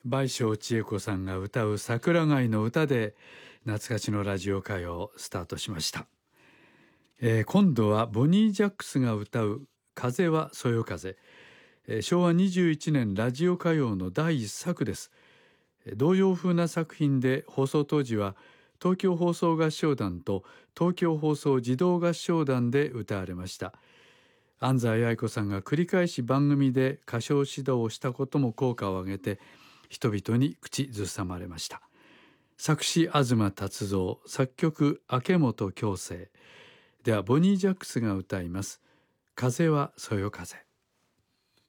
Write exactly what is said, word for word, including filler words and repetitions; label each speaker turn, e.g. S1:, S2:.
S1: 倍賞千恵子さんが歌う桜貝の歌で懐かしのラジオ歌謡スタートしました。えー、今度はボニー・ジャックスが歌う風はそよ風、えー、しょうわにじゅういちねんラジオ歌謡の第一作です。童謡風な作品で放送当時は東京放送合唱団と東京放送児童合唱団で歌われました。安西愛子さんが繰り返し番組で歌唱指導をしたことも効果を上げて人々に口ずさまれました。作詞東達三、作曲明本恭生。ではボニー・ジャックスが歌います。風はそよ風。